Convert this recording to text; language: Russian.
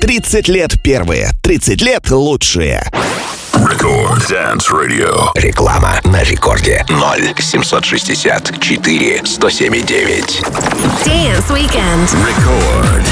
30 лет первые, 30 лет лучшие. Record Dance Radio. Реклама на рекорде 0 764 107,9. Dance Weekend. Record.